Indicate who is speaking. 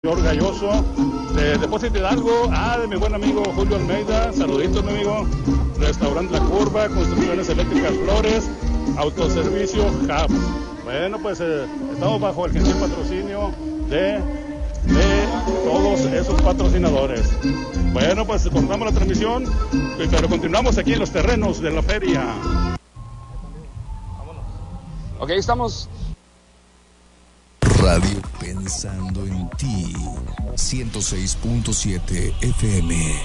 Speaker 1: Señor Galloso, de Depósito Hidalgo, de mi buen amigo Julio Almeida, saluditos mi amigo, Restaurante La Curva, Construcciones Eléctricas Flores, Autoservicio Hub. Bueno, pues estamos bajo el gentil patrocinio de todos esos patrocinadores. Bueno, pues cortamos la transmisión, pero continuamos aquí en los terrenos de la feria.
Speaker 2: Ok, estamos.
Speaker 3: Radio Pensando en Ti, 106.7 FM.